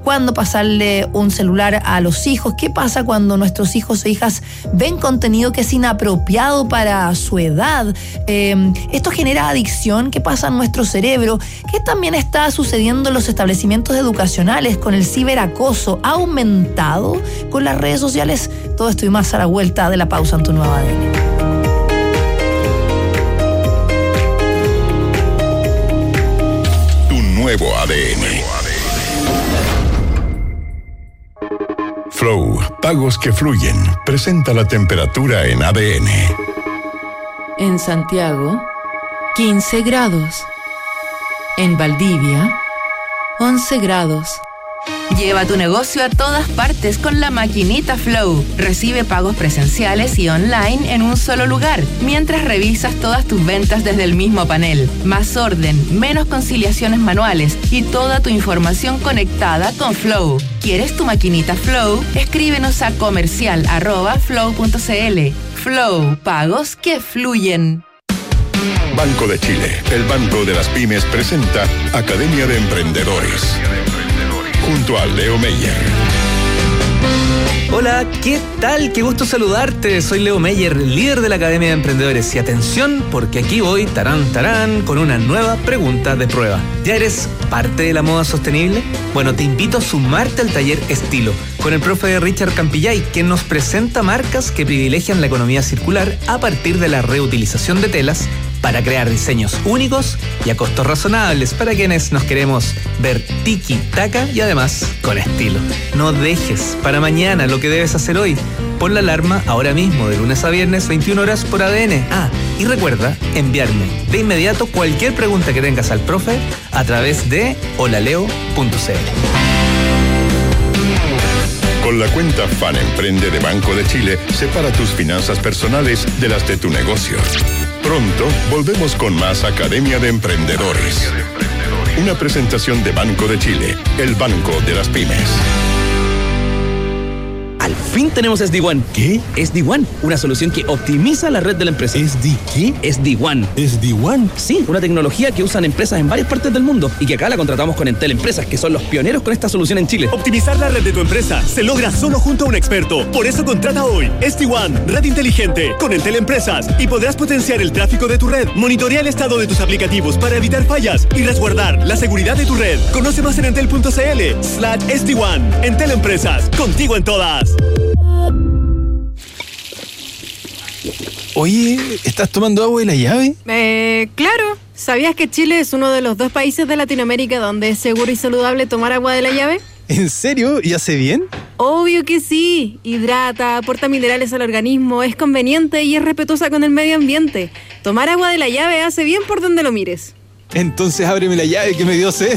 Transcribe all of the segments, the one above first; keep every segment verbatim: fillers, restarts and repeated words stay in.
cuándo pasarle un celular a los hijos, qué pasa cuando nuestros hijos e hijas ven contenido que es inapropiado para su edad. Eh, esto genera adicción, qué pasa en nuestro cerebro, qué también está sucediendo en los establecimientos educacionales con el ciberacoso, ha aumentado con las redes sociales. Todo esto y más a la vuelta de la pausa en Tu Nuevo A D N. Tu Nuevo A D N. Flow, pagos que fluyen, presenta la temperatura en A D N. En Santiago, quince grados. En Valdivia, once grados. Lleva tu negocio a todas partes con la maquinita Flow. Recibe pagos presenciales y online en un solo lugar, mientras revisas todas tus ventas desde el mismo panel. Más orden, menos conciliaciones manuales y toda tu información conectada con Flow. ¿Quieres tu maquinita Flow? Escríbenos a comercial arroba flow punto cl. Flow, pagos que fluyen. Banco de Chile, el banco de las pymes, presenta Academia de Emprendedores, junto a Leo Meyer. Hola, ¿qué tal? Qué gusto saludarte. Soy Leo Meyer, líder de la Academia de Emprendedores. Y atención, porque aquí voy, tarán, tarán, con una nueva pregunta de prueba. ¿Ya eres parte de la moda sostenible? Bueno, te invito a sumarte al taller Estilo, con el profe Richard Campillay, quien nos presenta marcas que privilegian la economía circular a partir de la reutilización de telas para crear diseños únicos y a costos razonables para quienes nos queremos ver tiki-taka y además con estilo. No dejes para mañana lo que debes hacer hoy. Pon la alarma ahora mismo, de lunes a viernes, veintiuna horas por A D N. Ah, y recuerda enviarme de inmediato cualquier pregunta que tengas al profe a través de holaleo punto cl. Con la cuenta Fan Emprende de Banco de Chile, separa tus finanzas personales de las de tu negocio. Pronto volvemos con más Academia de Emprendedores. Una presentación de Banco de Chile, el banco de las pymes. Al fin tenemos S D ONE. ¿Qué? S D ONE, una solución que optimiza la red de la empresa. ¿S D qué? S D ONE. ¿S D ONE? Sí, una tecnología que usan empresas en varias partes del mundo y que acá la contratamos con Entel Empresas, que son los pioneros con esta solución en Chile. Optimizar la red de tu empresa se logra solo junto a un experto. Por eso contrata hoy S D ONE, red inteligente, con Entel Empresas, y podrás potenciar el tráfico de tu red, monitorear el estado de tus aplicativos para evitar fallas y resguardar la seguridad de tu red. Conoce más en entel punto cl slash S D ONE. Entel Empresas, contigo en todas. Oye, ¿estás tomando agua de la llave? Eh, claro. ¿Sabías que Chile es uno de los dos países de Latinoamérica donde es seguro y saludable tomar agua de la llave? ¿En serio? ¿Y hace bien? Obvio que sí. Hidrata, aporta minerales al organismo, es conveniente y es respetuosa con el medio ambiente. Tomar agua de la llave hace bien por donde lo mires. Entonces ábreme la llave que me dio sed.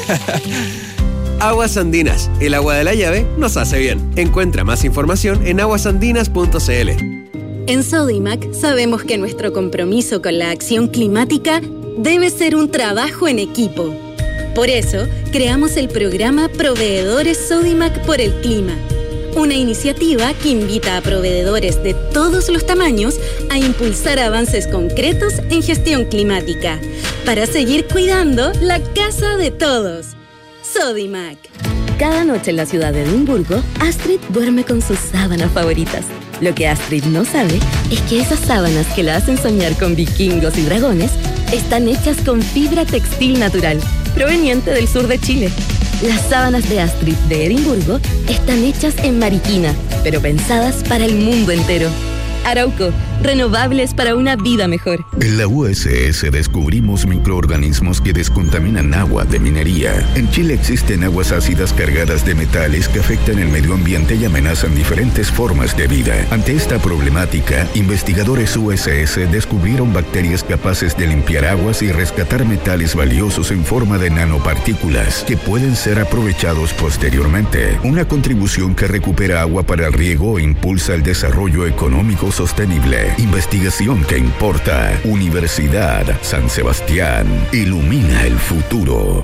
Aguas Andinas, el agua de la llave nos hace bien. Encuentra más información en aguas andinas punto cl. En Sodimac sabemos que nuestro compromiso con la acción climática debe ser un trabajo en equipo. Por eso, creamos el programa Proveedores Sodimac por el Clima, una iniciativa que invita a proveedores de todos los tamaños a impulsar avances concretos en gestión climática, para seguir cuidando la casa de todos. Sodimac. Cada noche en la ciudad de Edimburgo, Astrid duerme con sus sábanas favoritas. Lo que Astrid no sabe es que esas sábanas que la hacen soñar con vikingos y dragones están hechas con fibra textil natural, proveniente del sur de Chile. Las sábanas de Astrid de Edimburgo están hechas en Mariquina, pero pensadas para el mundo entero. Arauco, renovables para una vida mejor. En la U S S descubrimos microorganismos que descontaminan agua de minería. En Chile existen aguas ácidas cargadas de metales que afectan el medio ambiente y amenazan diferentes formas de vida. Ante esta problemática, investigadores U S S descubrieron bacterias capaces de limpiar aguas y rescatar metales valiosos en forma de nanopartículas que pueden ser aprovechados posteriormente. Una contribución que recupera agua para el riego e impulsa el desarrollo económico sostenible. Investigación que importa. Universidad San Sebastián. Ilumina el futuro.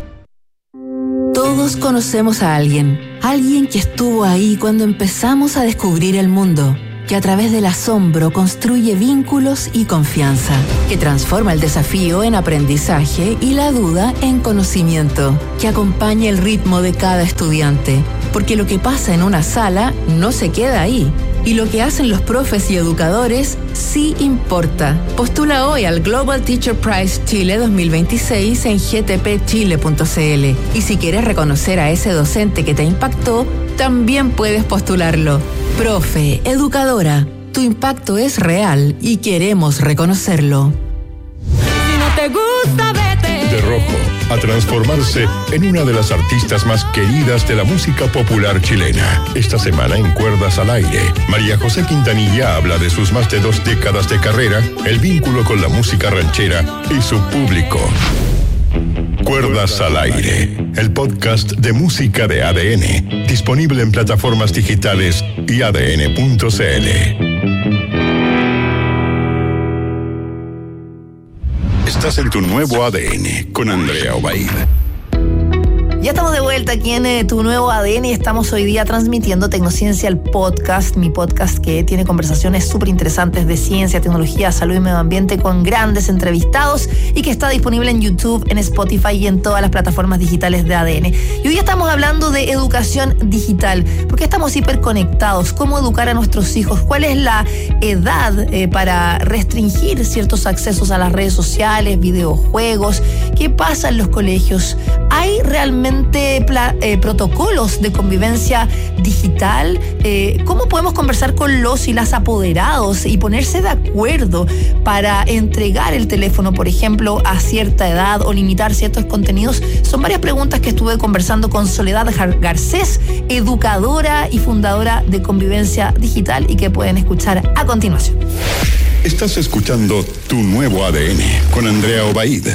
Todos conocemos a alguien. Alguien que estuvo ahí cuando empezamos a descubrir el mundo. que a través del asombro construye vínculos y confianza, que transforma el desafío en aprendizaje y la duda en conocimiento, que acompaña el ritmo de cada estudiante, porque lo que pasa en una sala no se queda ahí. Y lo que hacen los profes y educadores sí importa. Postula hoy al Global Teacher Prize Chile dos mil veintiséis en g t p chile punto c l. Y si quieres reconocer a ese docente que te impactó, también puedes postularlo. Profe, educadora, tu impacto es real y queremos reconocerlo. Si no te gusta, vete. De rojo a transformarse en una de las artistas más queridas de la música popular chilena. Esta semana en Cuerdas al Aire, María José Quintanilla habla de sus más de dos décadas de carrera, el vínculo con la música ranchera y su público. Cuerdas al Aire, el podcast de música de A D N, disponible en plataformas digitales y a d n punto c l. Estás en tu nuevo A D N con Andrea Obaid. Ya estamos de vuelta aquí en eh, Tu Nuevo A D N y estamos hoy día transmitiendo Tecnociencia, el podcast, mi podcast que tiene conversaciones súper interesantes de ciencia, tecnología, salud y medio ambiente con grandes entrevistados y que está disponible en YouTube, en Spotify y en todas las plataformas digitales de A D N. Y hoy día estamos hablando de educación digital, porque estamos hiperconectados, cómo educar a nuestros hijos, cuál es la edad eh, para restringir ciertos accesos a las redes sociales, videojuegos, qué pasa en los colegios. ¿Hay realmente Pla, eh, protocolos de convivencia digital? Eh, ¿Cómo podemos conversar con los y las apoderados y ponerse de acuerdo para entregar el teléfono, por ejemplo, a cierta edad o limitar ciertos contenidos? Son varias preguntas que estuve conversando con Soledad Garcés, educadora y fundadora de Convivencia Digital y que pueden escuchar a continuación. Estás escuchando Tu Nuevo A D N con Andrea Obaid.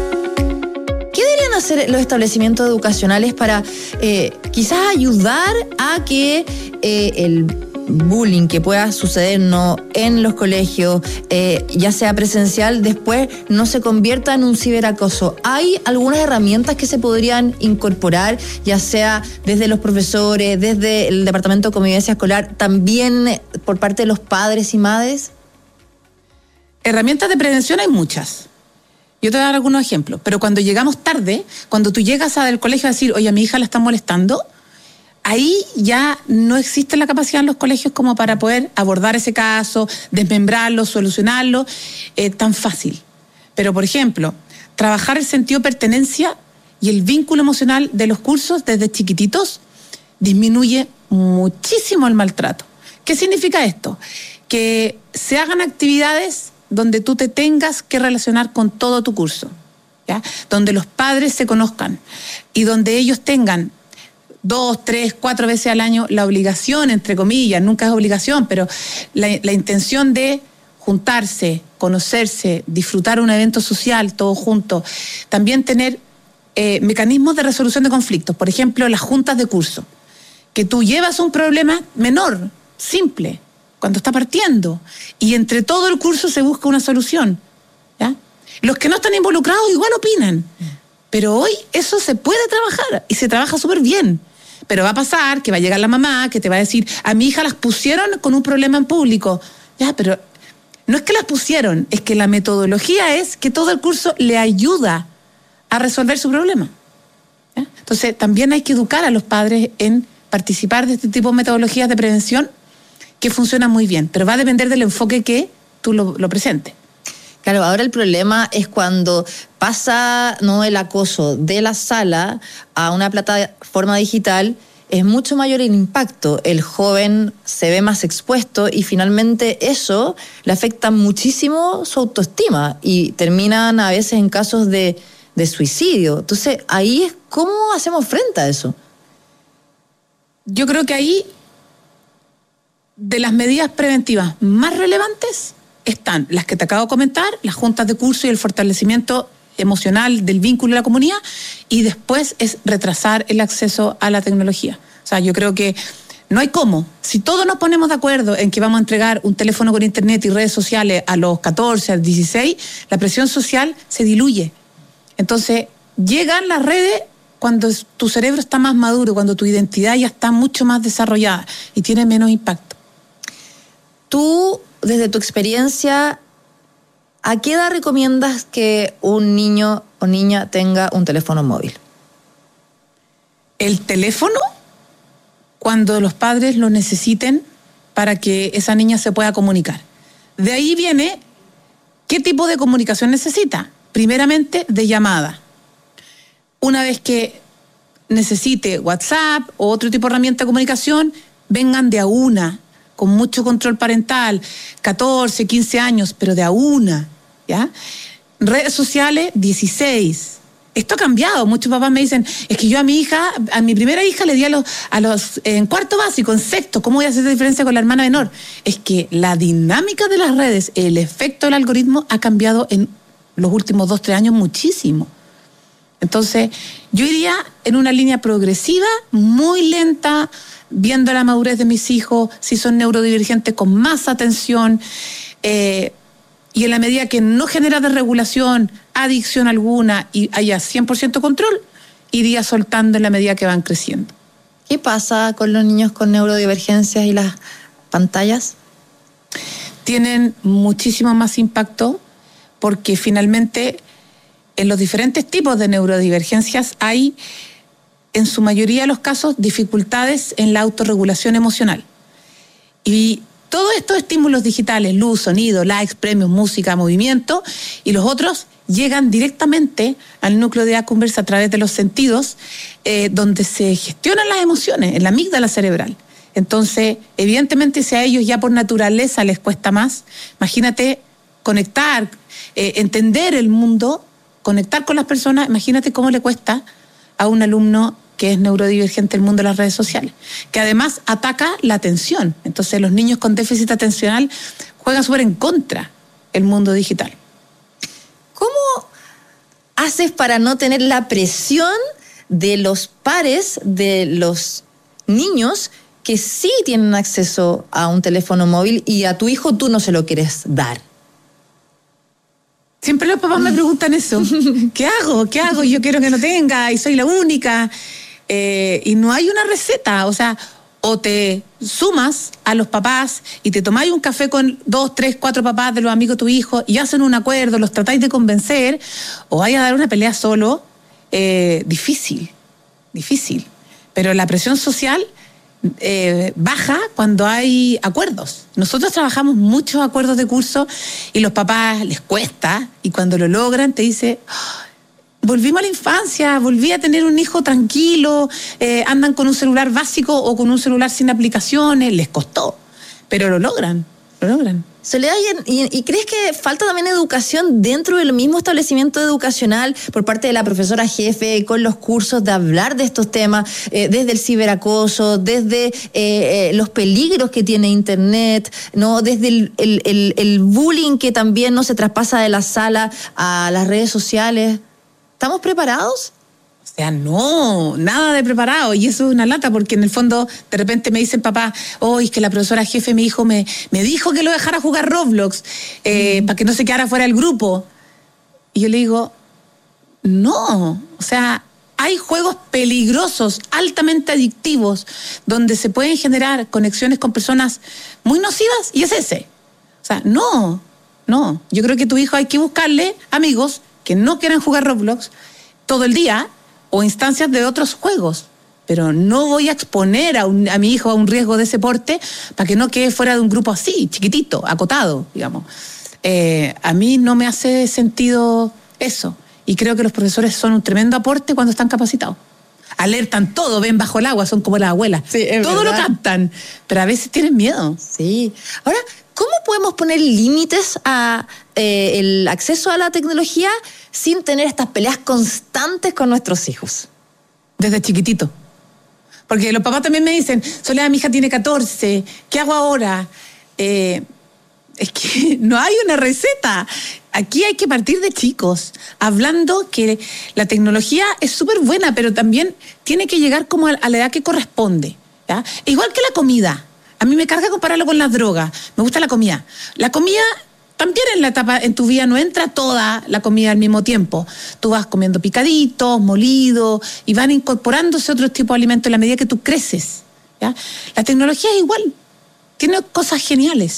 ¿Qué deberían hacer los establecimientos educacionales para eh, quizás ayudar a que eh, el bullying que pueda suceder no en los colegios, eh, ya sea presencial, después no se convierta en un ciberacoso? ¿Hay algunas herramientas que se podrían incorporar, ya sea desde los profesores, desde el Departamento de Convivencia Escolar, también por parte de los padres y madres? Herramientas de prevención hay muchas. Yo te voy a dar algunos ejemplos, pero cuando llegamos tarde, cuando tú llegas al colegio a decir, oye, a mi hija la están molestando, ahí ya no existe la capacidad en los colegios como para poder abordar ese caso, desmembrarlo, solucionarlo, eh, tan fácil. Pero, por ejemplo, trabajar el sentido de pertenencia y el vínculo emocional de los cursos desde chiquititos disminuye muchísimo el maltrato. ¿Qué significa esto? Que se hagan actividades donde tú te tengas que relacionar con todo tu curso, ¿ya? Donde los padres se conozcan y donde ellos tengan dos, tres, cuatro veces al año la obligación, entre comillas, nunca es obligación, pero la, la intención de juntarse, conocerse, disfrutar un evento social todos juntos. También tener eh, mecanismos de resolución de conflictos, por ejemplo, las juntas de curso, que tú llevas un problema menor, simple, cuando está partiendo, y entre todo el curso se busca una solución, ¿ya? Los que no están involucrados igual opinan, pero hoy eso se puede trabajar, y se trabaja súper bien, pero va a pasar que va a llegar la mamá, que te va a decir, a mi hija las pusieron con un problema en público, ya, pero no es que las pusieron, es que la metodología es que todo el curso le ayuda a resolver su problema, ¿ya? Entonces también hay que educar a los padres en participar de este tipo de metodologías de prevención que funciona muy bien, pero va a depender del enfoque que tú lo, lo presentes. Claro, ahora el problema es cuando pasa, ¿no?, el acoso de la sala a una plataforma digital, es mucho mayor el impacto. El joven se ve más expuesto y finalmente eso le afecta muchísimo su autoestima y terminan a veces en casos de, de suicidio. Entonces, ahí es cómo hacemos frente a eso. Yo creo que ahí, de las medidas preventivas más relevantes, están las que te acabo de comentar, las juntas de curso y el fortalecimiento emocional del vínculo de la comunidad, y después es retrasar el acceso a la tecnología. O sea, yo creo que no hay cómo. Si todos nos ponemos de acuerdo en que vamos a entregar un teléfono con internet y redes sociales a los catorce, a los dieciséis, la presión social se diluye. Entonces, llegan las redes cuando tu cerebro está más maduro, cuando tu identidad ya está mucho más desarrollada y tiene menos impacto. Tú, desde tu experiencia, ¿a qué edad recomiendas que un niño o niña tenga un teléfono móvil? El teléfono, cuando los padres lo necesiten para que esa niña se pueda comunicar. De ahí viene qué tipo de comunicación necesita. Primeramente, de llamada. Una vez que necesite WhatsApp o otro tipo de herramienta de comunicación, vengan de a una, con mucho control parental, catorce, quince años, pero de a una, ¿ya? Redes sociales, dieciséis. Esto ha cambiado. Muchos papás me dicen, es que yo a mi hija, a mi primera hija le di a los, a los en cuarto básico, en sexto, ¿cómo voy a hacer esa diferencia con la hermana menor? Es que la dinámica de las redes, el efecto del algoritmo ha cambiado en los últimos dos, tres años muchísimo. Entonces, yo iría en una línea progresiva, muy lenta, viendo la madurez de mis hijos, si son neurodivergentes, con más atención, eh, y en la medida que no genera desregulación, adicción alguna y haya cien por ciento control, iría soltando en la medida que van creciendo. ¿Qué pasa con los niños con neurodivergencias y las pantallas? Tienen muchísimo más impacto porque finalmente en los diferentes tipos de neurodivergencias hay, en su mayoría de los casos, dificultades en la autorregulación emocional. Y todos estos estímulos digitales, luz, sonido, likes, premios, música, movimiento, y los otros llegan directamente al núcleo de accumbens a través de los sentidos, eh, donde se gestionan las emociones, en la amígdala cerebral. Entonces, evidentemente, si a ellos ya por naturaleza les cuesta más, imagínate conectar, eh, entender el mundo, conectar con las personas, imagínate cómo le cuesta a un alumno que es neurodivergente el mundo de las redes sociales, que además ataca la atención. Entonces los niños con déficit atencional juegan súper en contra el mundo digital. ¿Cómo haces para no tener la presión de los pares de los niños que sí tienen acceso a un teléfono móvil y a tu hijo tú no se lo quieres dar? Siempre los papás me preguntan eso. ¿Qué hago? ¿Qué hago? Yo quiero que no tenga y soy la única. Eh, y no hay una receta. O sea, o te sumas a los papás y te tomáis un café con dos, tres, cuatro papás de los amigos de tu hijo y hacen un acuerdo, los tratáis de convencer, o vais a dar una pelea solo. Eh, difícil, difícil. Pero la presión social Eh, baja cuando hay acuerdos. Nosotros trabajamos muchos acuerdos de curso y los papás les cuesta, y cuando lo logran te dice, oh, volvimos a la infancia, volví a tener un hijo tranquilo, eh, andan con un celular básico o con un celular sin aplicaciones, les costó, pero lo logran, lo logran. Soledad, ¿y, y crees que falta también educación dentro del mismo establecimiento educacional por parte de la profesora jefe con los cursos de hablar de estos temas, eh, desde el ciberacoso, desde eh, eh, los peligros que tiene Internet, ¿no? Desde el, el, el, el bullying que también no se traspasa de la sala a las redes sociales? ¿Estamos preparados? O sea, no, nada de preparado, y eso es una lata, porque en el fondo de repente me dicen, papá, hoy oh, es que la profesora jefe, mi hijo, me, me dijo que lo dejara jugar Roblox, eh, mm. para que no se quedara fuera del grupo. Y yo le digo, no, o sea, hay juegos peligrosos, altamente adictivos, donde se pueden generar conexiones con personas muy nocivas, y es ese. O sea, no, no, yo creo que tu hijo hay que buscarle amigos que no quieran jugar Roblox todo el día, o instancias de otros juegos, pero no voy a exponer a, un, a mi hijo a un riesgo de ese porte para que no quede fuera de un grupo así, chiquitito, acotado, digamos. Eh, a mí no me hace sentido eso, y creo que los profesores son un tremendo aporte cuando están capacitados. Alertan todo, ven bajo el agua, son como las abuelas. Sí, es todo verdad. Lo captan, pero a veces tienen miedo. Sí. Ahora, ¿cómo podemos poner límites a eh, el acceso a la tecnología sin tener estas peleas constantes con nuestros hijos? Desde chiquitito. Porque los papás también me dicen, Soledad, mi hija tiene catorce, ¿qué hago ahora? Eh, es que no hay una receta. Aquí hay que partir de chicos, hablando que la tecnología es súper buena, pero también tiene que llegar como a la edad que corresponde, ¿ya? Igual que la comida. A mí me carga compararlo con las drogas. Me gusta la comida. La comida también en la etapa, en tu vida no entra toda la comida al mismo tiempo. Tú vas comiendo picaditos, molidos, y van incorporándose otros tipos de alimentos en la medida que tú creces, ¿ya? La tecnología es igual. Tiene cosas geniales,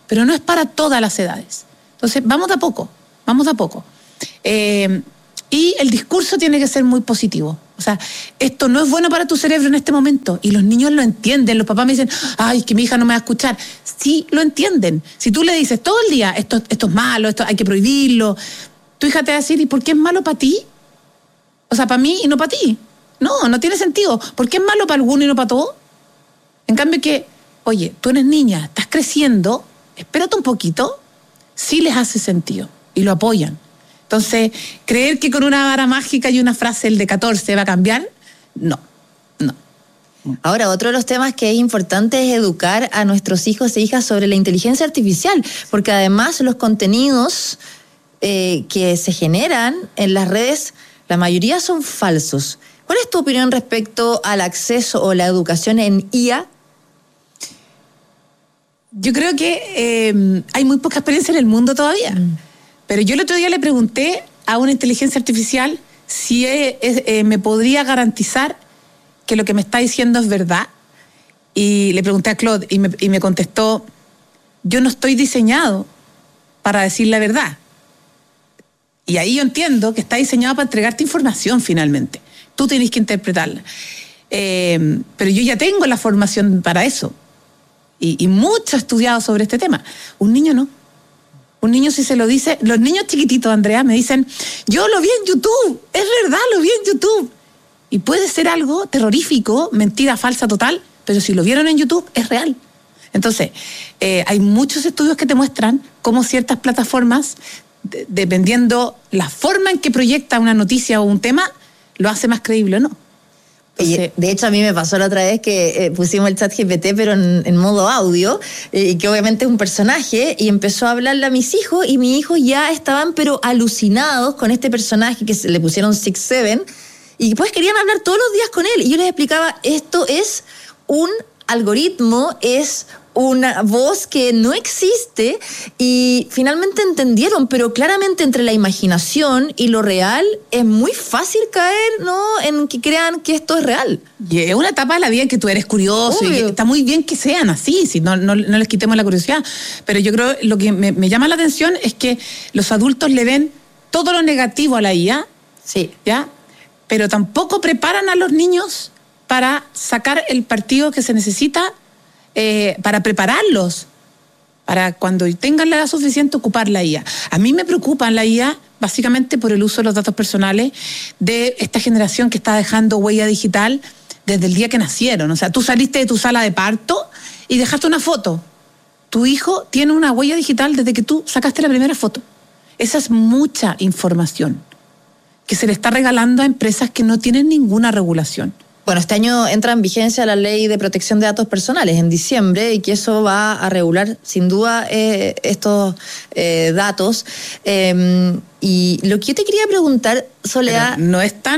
pero no es para todas las edades. Entonces, vamos de a poco, vamos de a poco. Eh, y el discurso tiene que ser muy positivo. O sea, esto no es bueno para tu cerebro en este momento. Y los niños lo entienden. Los papás me dicen, ay, que mi hija no me va a escuchar. Sí, lo entienden. Si tú le dices todo el día, esto, esto es malo, esto hay que prohibirlo, tu hija te va a decir, ¿y por qué es malo para ti? O sea, para mí y no para ti. No, no tiene sentido. ¿Por qué es malo para alguno y no para todos? En cambio que, oye, tú eres niña, estás creciendo, espérate un poquito, sí les hace sentido y lo apoyan. Entonces, creer que con una vara mágica y una frase el de catorce va a cambiar, no, no. Ahora, otro de los temas que es importante es educar a nuestros hijos e hijas sobre la inteligencia artificial, porque además los contenidos eh, que se generan en las redes, la mayoría son falsos. ¿Cuál es tu opinión respecto al acceso o la educación en I A? Yo creo que eh, hay muy poca experiencia en el mundo todavía. Mm. Pero yo el otro día le pregunté a una inteligencia artificial si eh, eh, me podría garantizar que lo que me está diciendo es verdad. Y le pregunté a Claude y me, y me contestó, yo no estoy diseñado para decir la verdad. Y ahí yo entiendo que está diseñado para entregarte información finalmente. Tú tienes que interpretarla. Eh, pero yo ya tengo la formación para eso. Y, y mucho he estudiado sobre este tema. Un niño no. Un niño si se lo dice, los niños chiquititos, Andrea, me dicen, yo lo vi en YouTube, es verdad, lo vi en YouTube. Y puede ser algo terrorífico, mentira falsa total, pero si lo vieron en YouTube, es real. Entonces, eh, hay muchos estudios que te muestran cómo ciertas plataformas, de, dependiendo la forma en que proyecta una noticia o un tema, lo hace más creíble o no. Entonces, de hecho, a mí me pasó la otra vez que eh, pusimos el chat G P T, pero en, en modo audio, y eh, que obviamente es un personaje, y empezó a hablarle a mis hijos, y mis hijos ya estaban pero alucinados con este personaje que se, le pusieron Six Seven, y pues querían hablar todos los días con él. Y yo les explicaba, esto es un algoritmo, es una voz que no existe, y finalmente entendieron, pero claramente entre la imaginación y lo real es muy fácil caer, ¿no?, en que crean que esto es real. Y es una etapa de la vida en que tú eres curioso. Obvio. Y que está muy bien que sean así, si no, no, no les quitemos la curiosidad, pero yo creo lo que me, me llama la atención es que los adultos le ven todo lo negativo a la I A, sí, ¿ya? Pero tampoco preparan a los niños para sacar el partido que se necesita, eh, para prepararlos, para cuando tengan la edad suficiente ocupar la I A. A mí me preocupa la I A básicamente por el uso de los datos personales de esta generación que está dejando huella digital desde el día que nacieron. O sea, tú saliste de tu sala de parto y dejaste una foto. Tu hijo tiene una huella digital desde que tú sacaste la primera foto. Esa es mucha información que se le está regalando a empresas que no tienen ninguna regulación. Bueno, este año entra en vigencia la Ley de Protección de Datos Personales en diciembre, y que eso va a regular sin duda eh, estos eh, datos. Eh, y lo que yo te quería preguntar, Soledad... Pero no es tan...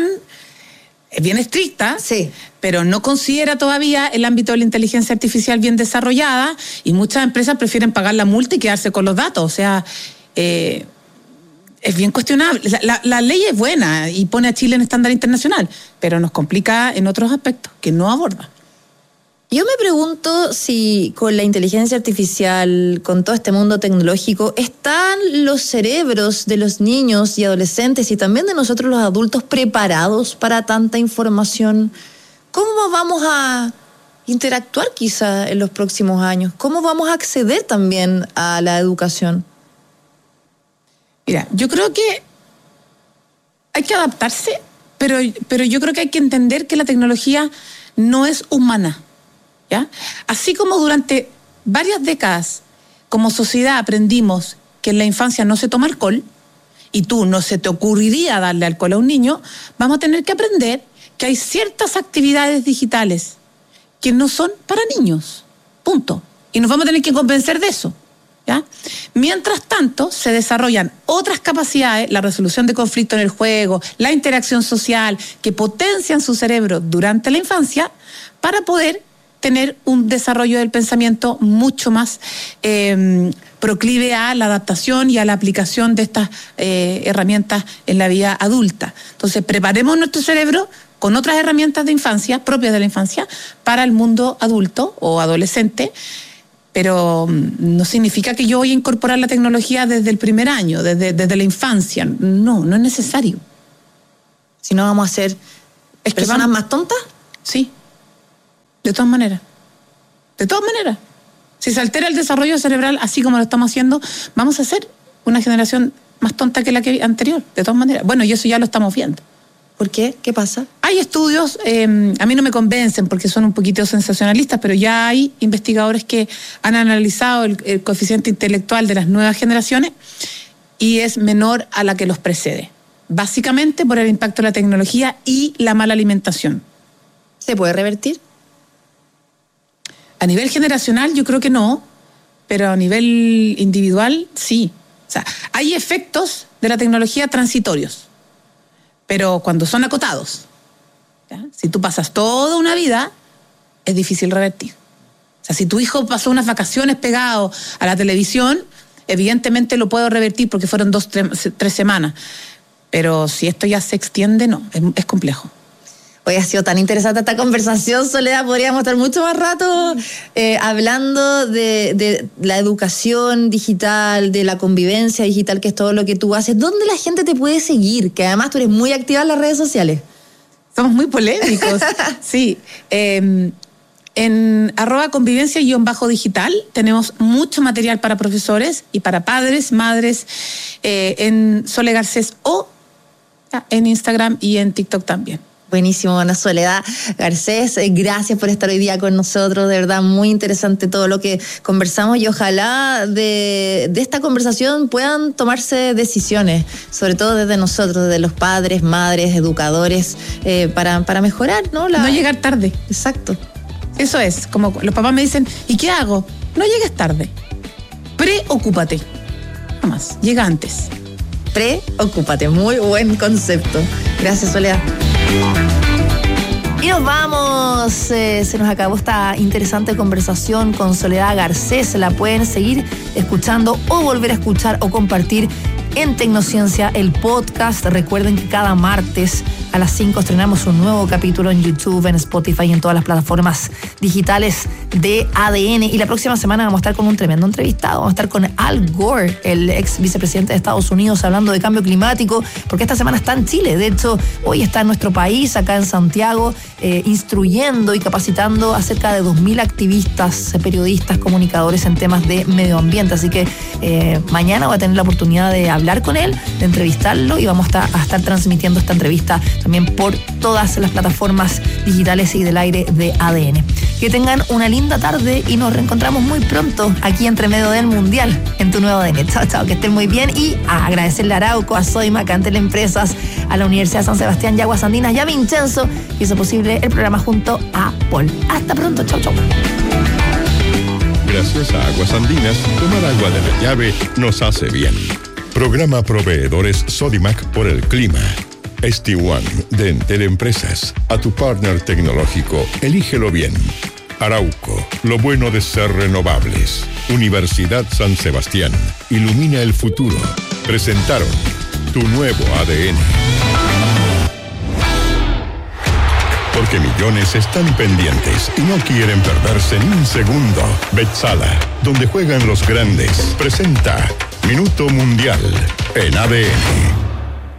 es bien estricta, sí, pero no considera todavía el ámbito de la inteligencia artificial bien desarrollada, y muchas empresas prefieren pagar la multa y quedarse con los datos. O sea... Eh, es bien cuestionable. La, la, la ley es buena y pone a Chile en estándar internacional, pero nos complica en otros aspectos que no aborda. Yo me pregunto si con la inteligencia artificial, con todo este mundo tecnológico, ¿están los cerebros de los niños y adolescentes y también de nosotros los adultos preparados para tanta información? ¿Cómo vamos a interactuar quizá en los próximos años? ¿Cómo vamos a acceder también a la educación? Mira, yo creo que hay que adaptarse, pero, pero yo creo que hay que entender que la tecnología no es humana, ¿ya? Así como durante varias décadas como sociedad aprendimos que en la infancia no se toma alcohol, y tú no se te ocurriría darle alcohol a un niño, vamos a tener que aprender que hay ciertas actividades digitales que no son para niños, punto. Y nos vamos a tener que convencer de eso. ¿Ya? Mientras tanto, se desarrollan otras capacidades, la resolución de conflictos en el juego, la interacción social, que potencian su cerebro durante la infancia para poder tener un desarrollo del pensamiento mucho más eh, proclive a la adaptación y a la aplicación de estas eh, herramientas en la vida adulta. Entonces, preparemos nuestro cerebro con otras herramientas de infancia, propias de la infancia, para el mundo adulto o adolescente, pero no significa que yo voy a incorporar la tecnología desde el primer año, desde, desde la infancia. No, no es necesario. Si no, vamos a ser Es que personas van- más tontas. Sí, de todas maneras. De todas maneras. Si se altera el desarrollo cerebral así como lo estamos haciendo, vamos a ser una generación más tonta que la que anterior, de todas maneras. Bueno, y eso ya lo estamos viendo. ¿Por qué? ¿Qué pasa? Hay estudios, eh, a mí no me convencen porque son un poquito sensacionalistas, pero ya hay investigadores que han analizado el, el coeficiente intelectual de las nuevas generaciones y es menor a la que los precede. Básicamente por el impacto de la tecnología y la mala alimentación. ¿Se puede revertir? A nivel generacional yo creo que no, pero a nivel individual sí. O sea, hay efectos de la tecnología transitorios, pero cuando son acotados, ¿ya? Si tú pasas toda una vida, es difícil revertir. O sea, si tu hijo pasó unas vacaciones pegado a la televisión, evidentemente lo puedo revertir porque fueron dos, tres, tres semanas. Pero si esto ya se extiende, no, es, es complejo. Hoy ha sido tan interesante esta conversación, Soledad. Podríamos estar mucho más rato eh, hablando de, de la educación digital, de la convivencia digital, que es todo lo que tú haces. ¿Dónde la gente te puede seguir? Que además tú eres muy activa en las redes sociales. Somos muy polémicos. Sí. Eh, en arroba convivencia guión bajo digital tenemos mucho material para profesores y para padres, madres, eh, en Sole Garcés o en Instagram y en TikTok también. Buenísimo, Ana Soledad Garcés, eh, gracias por estar hoy día con nosotros, de verdad muy interesante todo lo que conversamos y ojalá de, de esta conversación puedan tomarse decisiones, sobre todo desde nosotros, desde los padres, madres, educadores, eh, para, para mejorar, ¿no? La... No llegar tarde. Exacto. Eso es, como los papás me dicen, ¿y qué hago? No llegues tarde, preocúpate, nada más, llega antes. Preocúpate, muy buen concepto. Gracias, Soledad. Y nos vamos, eh, se nos acabó esta interesante conversación con Soledad Garcés. La pueden seguir escuchando o volver a escuchar o compartir en Tecnociencia, el podcast. Recuerden que cada martes a las cinco estrenamos un nuevo capítulo en YouTube, en Spotify y en todas las plataformas digitales de A D N. Y la próxima semana vamos a estar con un tremendo entrevistado. Vamos a estar con Al Gore, el ex vicepresidente de Estados Unidos, hablando de cambio climático, porque esta semana está en Chile. De hecho, hoy está en nuestro país, acá en Santiago, eh, instruyendo y capacitando a cerca de dos mil activistas, periodistas, comunicadores en temas de medio ambiente. Así que eh, mañana voy a tener la oportunidad de hablar con él, de entrevistarlo, y vamos a estar, a estar transmitiendo esta entrevista también por todas las plataformas digitales y del aire de A D N. Que tengan una linda tarde y nos reencontramos muy pronto aquí entre medio del Mundial en tu nuevo A D N. Chao, chao, que estén muy bien, y a agradecerle a Arauco, a Sodimac, a Entel Empresas, a la Universidad de San Sebastián y Aguas Andinas y a Vincenzo, que hizo posible el programa junto a Paul. Hasta pronto, chao, chao. Gracias a Aguas Andinas, tomar agua de la llave nos hace bien. Programa Proveedores Sodimac por el clima. S T One de Entel Empresas. A tu partner tecnológico, elígelo bien. Arauco, lo bueno de ser renovables. Universidad San Sebastián, ilumina el futuro. Presentaron tu nuevo A D N. Porque millones están pendientes y no quieren perderse ni un segundo. Betsala, donde juegan los grandes, presenta Minuto Mundial en A D N.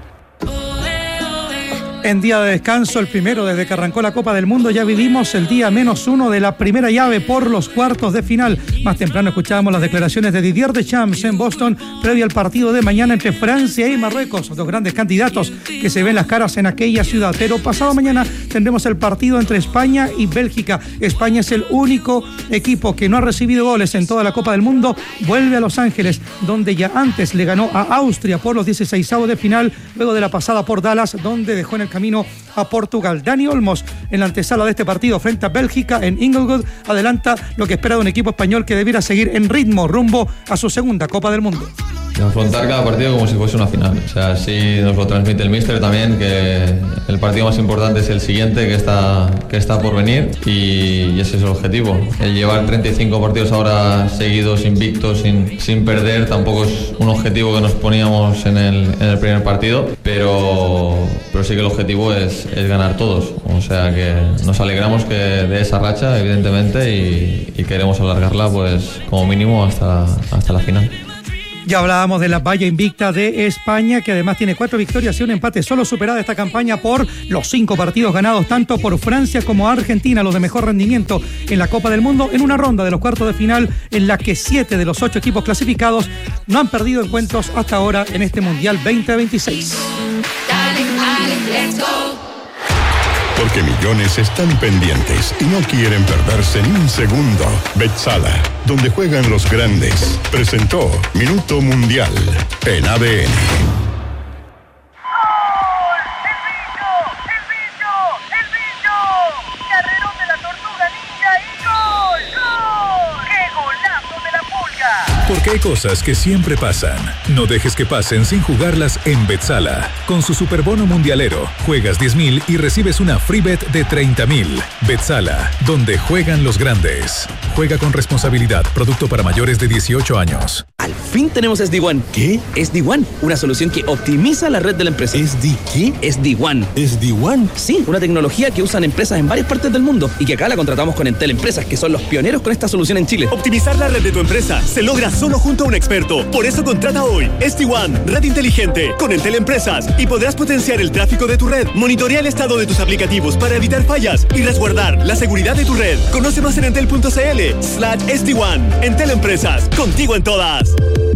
En día de descanso, el primero desde que arrancó la Copa del Mundo, ya vivimos el día menos uno de la primera llave por los cuartos de final. Más temprano escuchábamos las declaraciones de Didier Deschamps en Boston previo al partido de mañana entre Francia y Marruecos, dos grandes candidatos que se ven las caras en aquella ciudad. Pero pasado mañana tendremos el partido entre España y Bélgica. España es el único equipo que no ha recibido goles en toda la Copa del Mundo. Vuelve a Los Ángeles, donde ya antes le ganó a Austria por los dieciseisavos de final, luego de la pasada por Dallas, donde dejó en el camino a Portugal. Dani Olmos, en la antesala de este partido frente a Bélgica en Inglewood, adelanta lo que espera de un equipo español que debiera seguir en ritmo rumbo a su segunda Copa del Mundo. de afrontar cada partido como si fuese una final. O sea, así nos lo transmite el míster también, que el partido más importante es el siguiente que está, que está por venir, y, y ese es el objetivo. El llevar treinta y cinco partidos ahora seguidos, invictos, sin, sin perder, tampoco es un objetivo que nos poníamos en el, en el primer partido, pero, pero sí que el objetivo es, es ganar todos. O sea que nos alegramos que de esa racha, evidentemente, y, y queremos alargarla pues como mínimo hasta, hasta la final. Ya hablábamos de la valla invicta de España, que además tiene cuatro victorias y un empate, solo superada esta campaña por los cinco partidos ganados tanto por Francia como Argentina, los de mejor rendimiento en la Copa del Mundo, en una ronda de los cuartos de final en la que siete de los ocho equipos clasificados no han perdido encuentros hasta ahora en este Mundial veinte veintiséis. Porque millones están pendientes y no quieren perderse ni un segundo. Betsala, donde juegan los grandes, presentó Minuto Mundial en A D N. Porque hay cosas que siempre pasan. No dejes que pasen sin jugarlas en Betsala. Con su superbono mundialero, juegas diez mil y recibes una free bet de treinta mil. Betsala, donde juegan los grandes. Juega con responsabilidad. Producto para mayores de dieciocho años. Al fin tenemos S D One. ¿Qué? S D One, una solución que optimiza la red de la empresa. ¿S D qué? S D One. ¿S D One? Sí, una tecnología que usan empresas en varias partes del mundo y que acá la contratamos con Entel Empresas, que son los pioneros con esta solución en Chile. Optimizar la red de tu empresa se logra solo junto a un experto. Por eso contrata hoy S D One, red inteligente, con Entel Empresas, y podrás potenciar el tráfico de tu red, monitorear el estado de tus aplicativos para evitar fallas y resguardar la seguridad de tu red. Conoce más en entel.cl slash S D One. Entel Empresas, contigo en todas.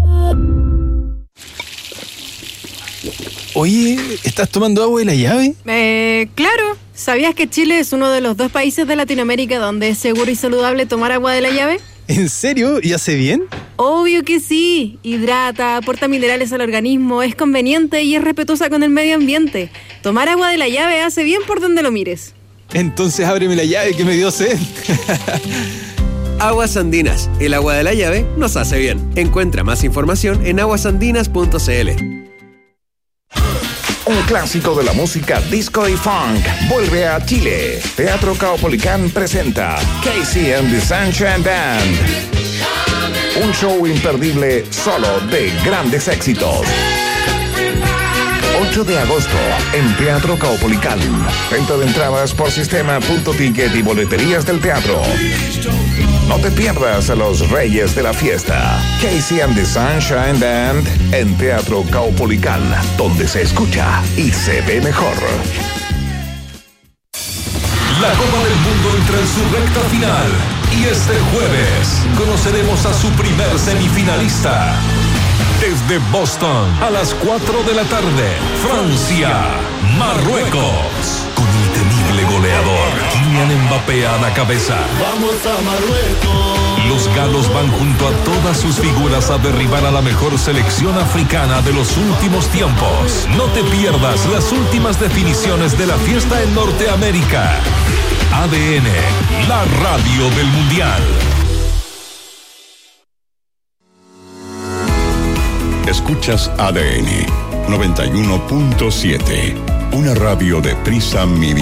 Oye, ¿estás tomando agua de la llave? Eh, claro. ¿Sabías que Chile es uno de los dos países de Latinoamérica donde es seguro y saludable tomar agua de la llave? ¿En serio? ¿Y hace bien? Obvio que sí. Hidrata, aporta minerales al organismo, es conveniente y es respetuosa con el medio ambiente. Tomar agua de la llave hace bien por donde lo mires. Entonces ábreme la llave que me dio sed. Aguas Andinas, el agua de la llave nos hace bien. Encuentra más información en aguas andinas punto c l. Un clásico de la música disco y funk vuelve a Chile. Teatro Caupolicán presenta Casey and the Sunshine Band. Un show imperdible solo de grandes éxitos. ocho de agosto en Teatro Caupolicán. Venta de entradas por sistema punto ticket y boleterías del teatro. No te pierdas a los reyes de la fiesta. Casey and the Sunshine Band en Teatro Caupolicán, donde se escucha y se ve mejor. La Copa del Mundo entra en su recta final y este jueves conoceremos a su primer semifinalista. Desde Boston, a las cuatro de la tarde, Francia, Marruecos. Con el temible goleador, Kylian Mbappé a la cabeza. ¡Vamos a Marruecos! Los galos van junto a todas sus figuras a derribar a la mejor selección africana de los últimos tiempos. No te pierdas las últimas definiciones de la fiesta en Norteamérica. A D N, la radio del Mundial. Escuchas A D N noventa y uno punto siete, una radio de Prisa Media.